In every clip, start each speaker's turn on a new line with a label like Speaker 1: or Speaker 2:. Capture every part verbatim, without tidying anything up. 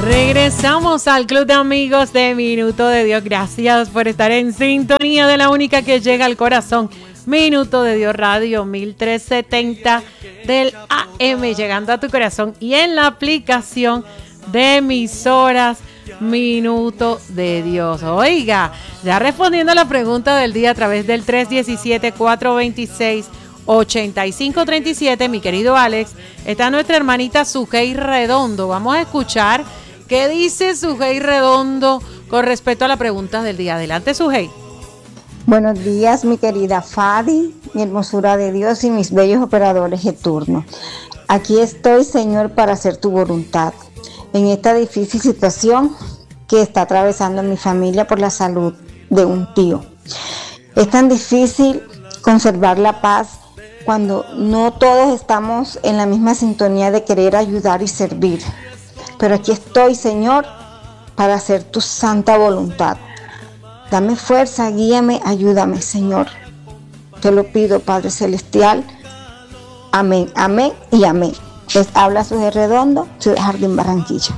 Speaker 1: Regresamos al Club de Amigos de Minuto de Dios. Gracias por estar en sintonía de la única que llega al corazón. Minuto de Dios Radio mil trescientos setenta del A M, llegando a tu corazón y en la aplicación de emisoras Minuto de Dios. Oiga, ya respondiendo a la pregunta del día a través del tres uno siete, cuatro dos seis, ocho cinco tres siete, mi querido Alex, está nuestra hermanita Sujei Redondo. Vamos a escuchar qué dice Sujei Redondo con respecto a la pregunta del día. Adelante, Sujei.
Speaker 2: Buenos días, mi querida Fadi, mi hermosura de Dios y mis bellos operadores de turno. Aquí estoy, Señor, para hacer tu voluntad. En esta difícil situación que está atravesando mi familia por la salud de un tío. Es tan difícil conservar la paz cuando no todos estamos en la misma sintonía de querer ayudar y servir. Pero aquí estoy, Señor, para hacer tu santa voluntad. Dame fuerza, guíame, ayúdame, Señor. Te lo pido, Padre Celestial. Amén, amén y amén. Les habla Sujei Redondo, Ciudad Jardín, Barranquilla.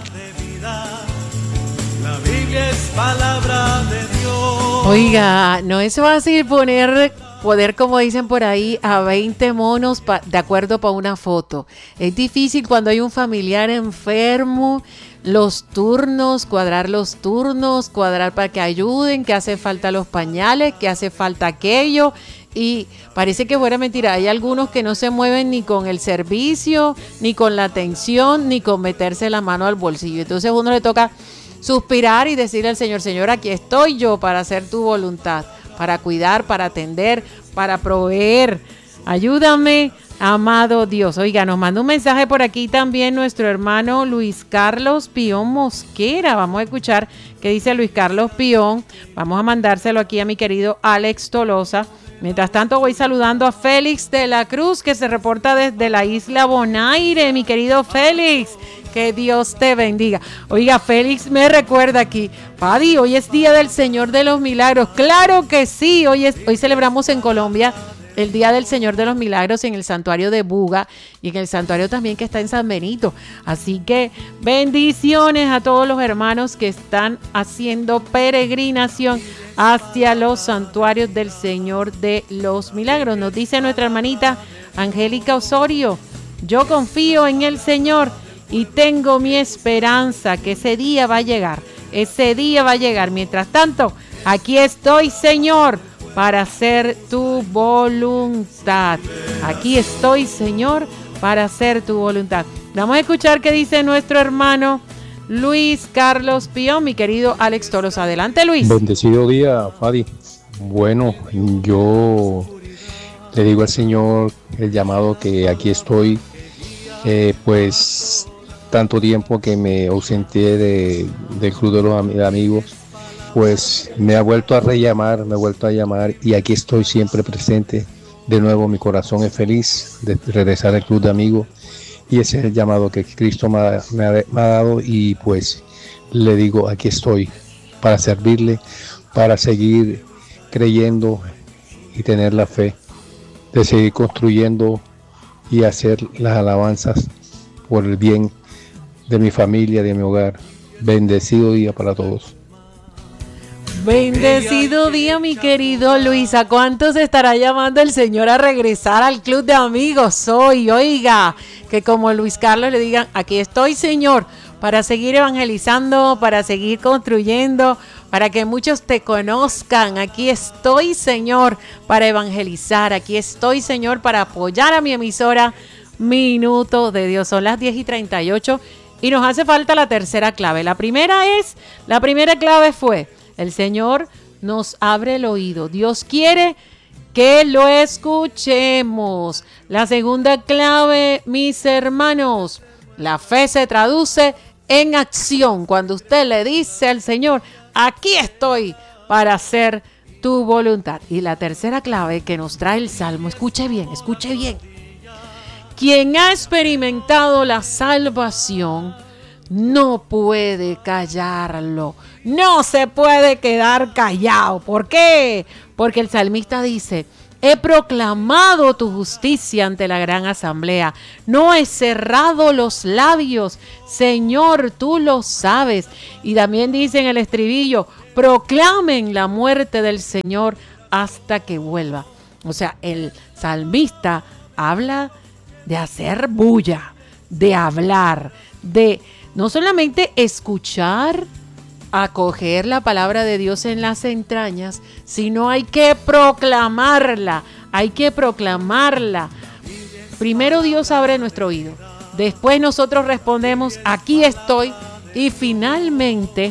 Speaker 3: La Biblia es palabra de Dios.
Speaker 1: Oiga, no es fácil poner, poder, como dicen por ahí, a veinte monos pa, de acuerdo para una foto. Es difícil cuando hay un familiar enfermo, los turnos, cuadrar los turnos, cuadrar para que ayuden, que hace falta los pañales, que hace falta aquello. Y parece que fuera mentira, hay algunos que no se mueven ni con el servicio, ni con la atención, ni con meterse la mano al bolsillo. Entonces uno le toca suspirar y decirle al Señor, Señor, aquí estoy yo para hacer tu voluntad, para cuidar, para atender, para proveer. Ayúdame, amado Dios. Oiga, nos manda un mensaje por aquí también nuestro hermano Luis Carlos Pión Mosquera. Vamos a escuchar qué dice Luis Carlos Pión. Vamos a mandárselo aquí a mi querido Alex Tolosa. Mientras tanto voy saludando a Félix de la Cruz, que se reporta desde la isla Bonaire. Mi querido Félix, que Dios te bendiga. Oiga, Félix me recuerda aquí, Fadi, hoy es Día del Señor de los Milagros. Claro que sí, hoy, es, hoy celebramos en Colombia el Día del Señor de los Milagros en el santuario de Buga y en el santuario también que está en San Benito. Así que bendiciones a todos los hermanos que están haciendo peregrinación hacia los santuarios del Señor de los Milagros. Nos dice nuestra hermanita Angélica Osorio, yo confío en el Señor y tengo mi esperanza que ese día va a llegar. Ese día va a llegar. Mientras tanto, aquí estoy, Señor, para hacer tu voluntad. Aquí estoy, Señor, para hacer tu voluntad. Vamos a escuchar qué dice nuestro hermano Luis Carlos Pión, mi querido Alex Toros. Adelante, Luis.
Speaker 4: Bendecido día, Fadi. Bueno, yo le digo al Señor el llamado que aquí estoy, eh, pues tanto tiempo que me ausenté de, del Club de los am- Amigos, pues me ha vuelto a rellamar, me ha vuelto a llamar y aquí estoy siempre presente. De nuevo mi corazón es feliz de regresar al Club de Amigos y ese es el llamado que Cristo me ha, me ha, me ha dado y pues le digo, aquí estoy para servirle, para seguir creyendo y tener la fe de seguir construyendo y hacer las alabanzas por el bien de mi familia, de mi hogar. Bendecido día para todos.
Speaker 1: Bendecido día, mi querido Luis. ¿A cuántos estará llamando el Señor a regresar al Club de Amigos hoy? Oiga, que como Luis Carlos le digan, aquí estoy, Señor, para seguir evangelizando, para seguir construyendo, para que muchos te conozcan. Aquí estoy, Señor, para evangelizar. Aquí estoy, Señor, para apoyar a mi emisora Minuto de Dios. Son las diez y treinta y ocho y nos hace falta la tercera clave. La primera es, la primera clave fue, el Señor nos abre el oído. Dios quiere que lo escuchemos. La segunda clave, mis hermanos, la fe se traduce en acción. Cuando usted le dice al Señor, aquí estoy para hacer tu voluntad. Y la tercera clave que nos trae el Salmo, escuche bien, escuche bien. Quien ha experimentado la salvación no puede callarlo, no se puede quedar callado. ¿Por qué? Porque el salmista dice, He proclamado tu justicia ante la gran asamblea. No he cerrado los labios. Señor, tú lo sabes. Y también dice en el estribillo, proclamen la muerte del Señor hasta que vuelva. O sea, el salmista habla de hacer bulla, de hablar, de no solamente escuchar, acoger la palabra de Dios en las entrañas, sino hay que proclamarla, hay que proclamarla. Primero Dios abre nuestro oído, después nosotros respondemos, aquí estoy, y finalmente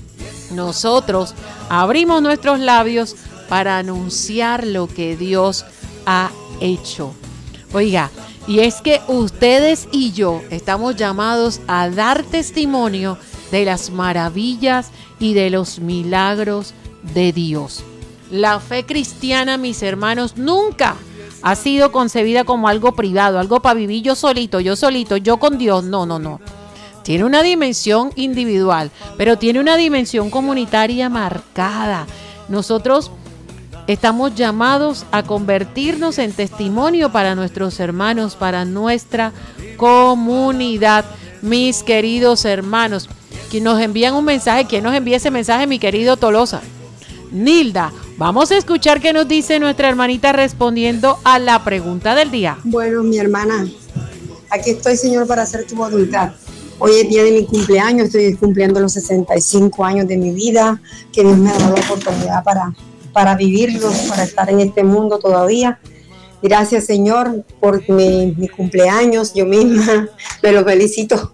Speaker 1: nosotros abrimos nuestros labios para anunciar lo que Dios ha hecho. Oiga, y es que ustedes y yo estamos llamados a dar testimonio de las maravillas y de los milagros de Dios. La fe cristiana, mis hermanos, nunca ha sido concebida como algo privado, algo para vivir yo solito, yo solito, yo con Dios. No, no, no. Tiene una dimensión individual, pero tiene una dimensión comunitaria marcada. Nosotros estamos llamados a convertirnos en testimonio para nuestros hermanos, para nuestra comunidad. Mis queridos hermanos, que nos envían un mensaje, ¿quién nos envía ese mensaje? Mi querido Tolosa. Nilda, vamos a escuchar qué nos dice nuestra hermanita respondiendo a la pregunta del día.
Speaker 5: Bueno, mi hermana, aquí estoy, Señor, para hacer tu voluntad. Hoy es día de mi cumpleaños, estoy cumpliendo los sesenta y cinco años de mi vida, que Dios me ha dado la oportunidad para, para vivirlos, para estar en este mundo todavía. Gracias, Señor, por mi, mi cumpleaños, yo misma me lo felicito.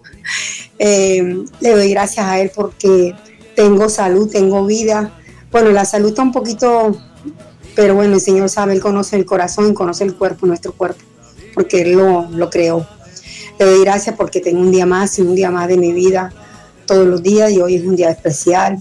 Speaker 5: Eh, le doy gracias a Él porque tengo salud, tengo vida. Bueno, la salud está un poquito, pero bueno, el Señor sabe, Él conoce el corazón, conoce el cuerpo, nuestro cuerpo, porque Él lo, lo creó. Le doy gracias porque tengo un día más y un día más de mi vida todos los días, y hoy es un día especial.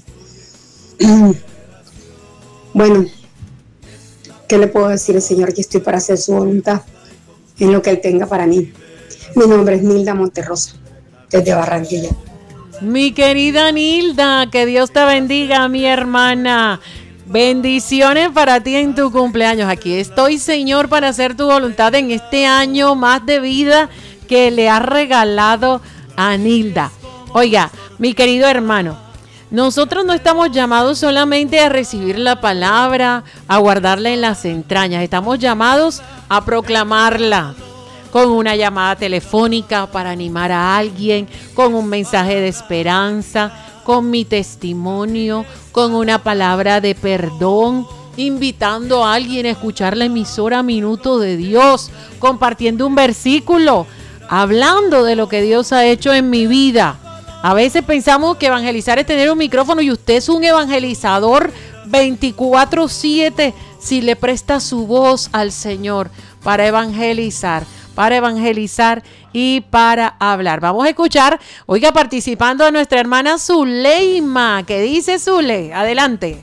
Speaker 5: Bueno, ¿qué le puedo decir al Señor? Que estoy para hacer su voluntad en lo que Él tenga para mí. Mi nombre es Nilda Monterrosa, desde Barranquilla.
Speaker 1: Mi querida Nilda, que Dios te bendiga, mi hermana. Bendiciones para ti en tu cumpleaños. Aquí estoy, Señor, para hacer tu voluntad en este año más de vida que le has regalado a Nilda. Oiga, mi querido hermano, nosotros no estamos llamados solamente a recibir la palabra, a guardarla en las entrañas. Estamos llamados a proclamarla con una llamada telefónica para animar a alguien, con un mensaje de esperanza, con mi testimonio, con una palabra de perdón, invitando a alguien a escuchar la emisora Minuto de Dios, compartiendo un versículo, hablando de lo que Dios ha hecho en mi vida. A veces pensamos que evangelizar es tener un micrófono, y usted es un evangelizador veinticuatro siete si le presta su voz al Señor para evangelizar, para evangelizar y para hablar. Vamos a escuchar, oiga, participando a nuestra hermana Zuleima. ¿Qué dice Zule? Adelante.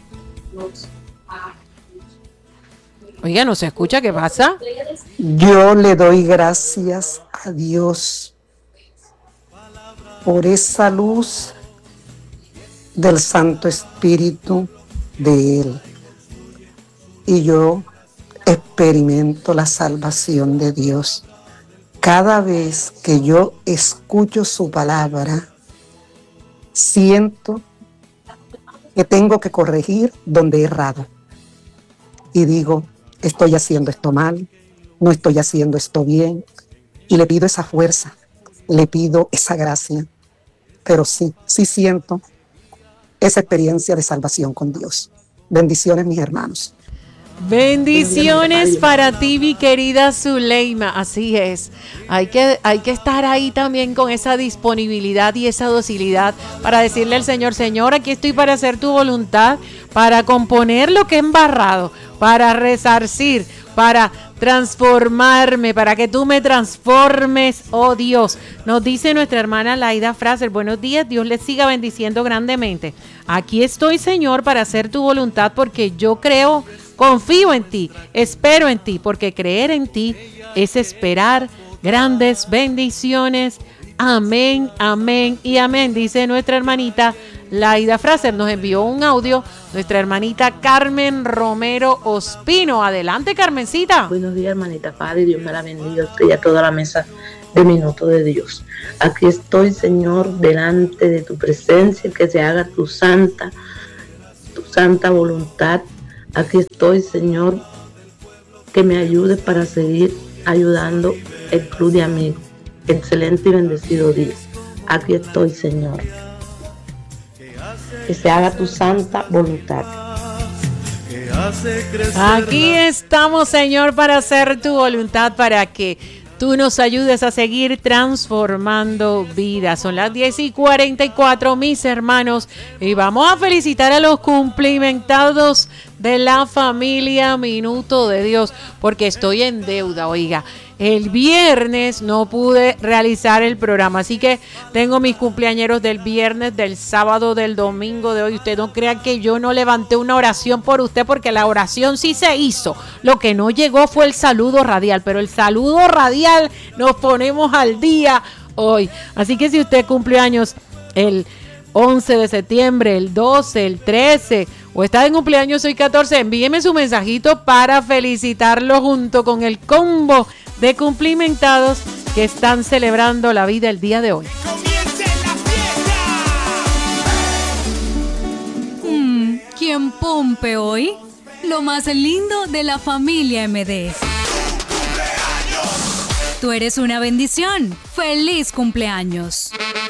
Speaker 1: Oiga, ¿no se escucha? ¿Qué pasa?
Speaker 6: Yo le doy gracias a Dios por esa luz del Santo Espíritu de Él. Y yo experimento la salvación de Dios. Cada vez que yo escucho su palabra, siento que tengo que corregir donde he errado. Y digo, estoy haciendo esto mal, no estoy haciendo esto bien. Y le pido esa fuerza, le pido esa gracia. Pero sí, sí siento esa experiencia de salvación con Dios. Bendiciones, mis hermanos.
Speaker 1: Bendiciones para ti, mi querida Zuleima. Así es, hay que, hay que estar ahí también con esa disponibilidad y esa docilidad para decirle al Señor: Señor, aquí estoy para hacer tu voluntad, para componer lo que he embarrado, para resarcir, para transformarme, para que tú me transformes, oh Dios. Nos dice nuestra hermana Laida Fraser: buenos días, Dios les siga bendiciendo grandemente. Aquí estoy, Señor, para hacer tu voluntad, porque yo creo, confío en ti, espero en ti, porque creer en ti es esperar grandes bendiciones. Amén, amén y amén, dice nuestra hermanita Laida Fraser nos envió un audio, nuestra hermanita Carmen Romero Ospino. Adelante, Carmencita.
Speaker 7: Buenos días, hermanita Fadi, Dios me la bendiga a usted y a toda la mesa de Minuto de Dios. Aquí estoy, Señor, delante de tu presencia, que se haga tu santa, tu santa voluntad. Aquí estoy, Señor, que me ayudes para seguir ayudando el Club de Amigos. Excelente y bendecido día. Aquí estoy, Señor. Que se haga tu santa voluntad.
Speaker 1: Aquí estamos, Señor, para hacer tu voluntad, para que tú nos ayudes a seguir transformando vidas. Son las diez y cuarenta y cuatro, mis hermanos, y vamos a felicitar a los cumplimentados de la familia Minuto de Dios, porque estoy en deuda, oiga. El viernes no pude realizar el programa, así que tengo mis cumpleañeros del viernes, del sábado, del domingo de hoy. Usted no crea que yo no levanté una oración por usted, porque la oración sí se hizo. Lo que no llegó fue el saludo radial, pero el saludo radial nos ponemos al día hoy. Así que si usted cumple años el once de septiembre, el doce, el trece, o está en cumpleaños hoy catorce, envíeme su mensajito para felicitarlo junto con el combo de cumplimentados que están celebrando la vida el día de hoy.
Speaker 8: Mm, ¿Quién pompe hoy? Lo más lindo de la familia M D. Tú eres una bendición. ¡Feliz cumpleaños!